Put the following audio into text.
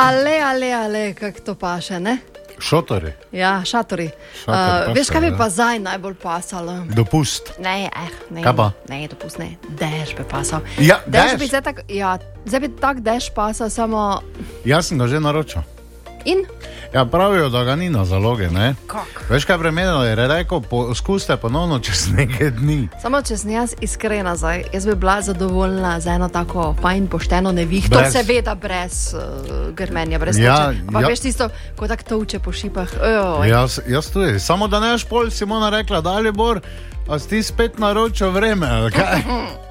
Ale, kako to paše, ne? Šotori. Ja, šatori. Šator Veš, kaj bi paše, pa zdaj najbolj pasalo? Dopust. Ne, Kaj pa? Ne, dopust ne. Dež bi pasal. Ja, Dež dež? bi zdaj bi tak dež pasal, samo... Jaz sem ga že naročil. In? Ja, pravijo, da ga ni na zaloge, ne? Kak? Veš, kaj premenilo je rekel, skuste ponovno čez nekaj dni. Samo če sem jaz iskrena zdaj, jaz bi bila zadovoljna za eno tako fajn, pošteno nevihto, seveda brez grmenja, brez toče. Pa veš tisto, ko tak toče po šipah. Jaz tudi. Samo da ne pol Simona rekla, Dalibor, a si ti spet naročil vreme, ali kaj?